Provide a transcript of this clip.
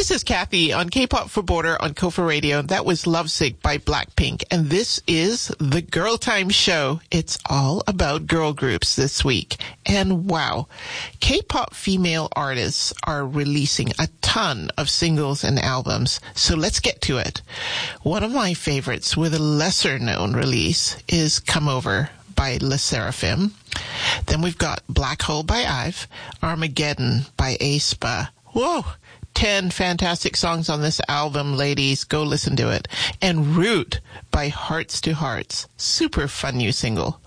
This is Kathy on K-Pop for Border on Kofa Radio. That was Lovesick by Blackpink. And this is the Girl Time Show. It's all about girl groups this week. And wow, K-pop female artists are releasing a ton of singles and albums. So let's get to it. One of my favorites with a lesser known release is Come Over by Le Seraphim. Then we've got Black Hole by IVE, Armageddon by aespa. Whoa! 10 fantastic songs on this album, ladies. Go listen to it. And Root by Hearts to Hearts. Super fun new single.